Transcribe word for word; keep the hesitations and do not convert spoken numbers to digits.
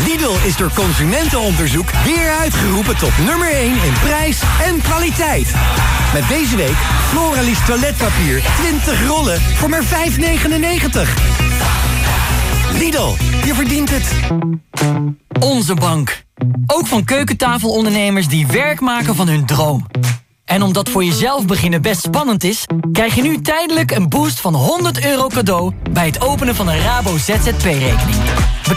Lidl is door consumentenonderzoek weer uitgeroepen tot nummer één in prijs en kwaliteit. Met deze week Floralis toiletpapier twintig rollen voor maar vijf negenennegentig. Lidl, je verdient het. Onze bank. Ook van keukentafelondernemers die werk maken van hun droom. En omdat voor jezelf beginnen best spannend is, krijg je nu tijdelijk een boost van honderd euro cadeau bij het openen van een Rabo Z Z P-rekening.